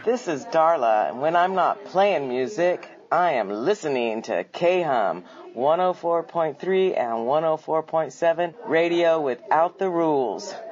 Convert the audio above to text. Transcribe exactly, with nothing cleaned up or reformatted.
This is Darla, and when I'm not playing music, I am listening to K-Hum one oh four point three and one oh four point seven Radio Without the Rules.